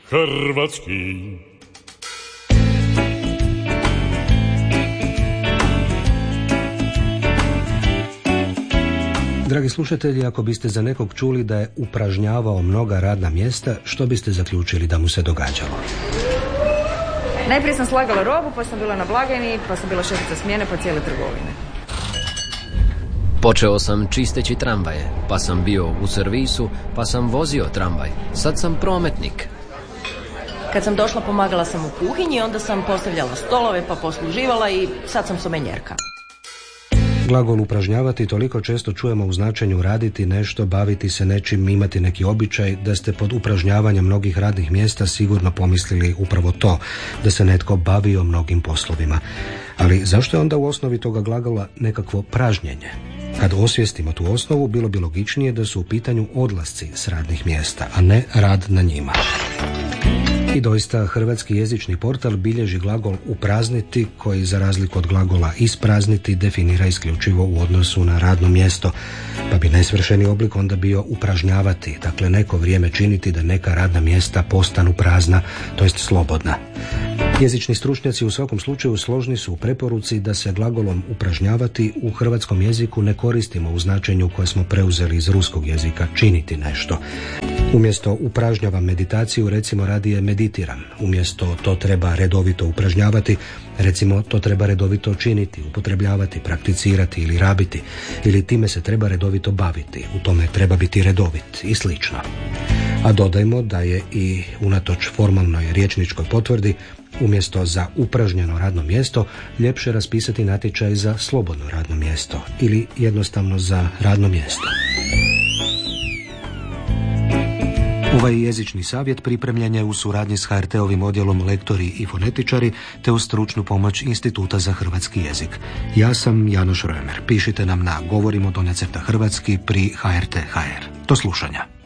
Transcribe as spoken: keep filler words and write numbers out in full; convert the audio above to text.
hrvatski. Dragi slušatelji, ako biste za nekog čuli da je upražnjavao mnoga radna mjesta, što biste zaključili da mu se događalo? Najprije sam slagala robu, pa sam bila na blagajni, pa sam bila šefica smjene, pa cijele trgovine. Počeo sam čisteći tramvaje, pa sam bio u servisu, pa sam vozio tramvaj. Sad sam prometnik. Kad sam došla, pomagala sam u kuhinji, onda sam postavljala stolove, pa posluživala i sad sam somenjerka. Glagol upražnjavati toliko često čujemo u značenju raditi nešto, baviti se nečim, imati neki običaj, da ste pod upražnjavanjem mnogih radnih mjesta sigurno pomislili upravo to, da se netko bavio mnogim poslovima. Ali zašto je onda u osnovi toga glagola nekakvo pražnjenje? Kad osvijestimo tu osnovu, bilo bi logičnije da su u pitanju odlasci s radnih mjesta, a ne rad na njima. I doista hrvatski jezični portal bilježi glagol uprazniti, koji za razliku od glagola isprazniti definira isključivo u odnosu na radno mjesto, pa bi najsvršeni oblik onda bio upražnjavati, dakle neko vrijeme činiti da neka radna mjesta postanu prazna, to jest slobodna. Jezični stručnjaci u svakom slučaju složni su u preporuci da se glagolom upražnjavati u hrvatskom jeziku ne koristimo u značenju koje smo preuzeli iz ruskog jezika, činiti nešto. Umjesto upražnjavam meditaciju, recimo radije meditiram. Umjesto to treba redovito upražnjavati, recimo to treba redovito činiti, upotrebljavati, prakticirati ili rabiti. Ili time se treba redovito baviti, u tome treba biti redovit i slično. A dodajmo da je i unatoč formalnoj riječničkoj potvrdi umjesto za upražnjeno radno mjesto ljepše raspisati natječaj za slobodno radno mjesto ili jednostavno za radno mjesto. Ovaj jezični savjet pripremljen je u suradnji s ha er te-ovim odjelom Lektori i fonetičari te uz stručnu pomoć Instituta za hrvatski jezik. Ja sam Janoš Römer. Pišite nam na govorimo donja crta hrvatski pri ha er te tačka ha er. Do slušanja.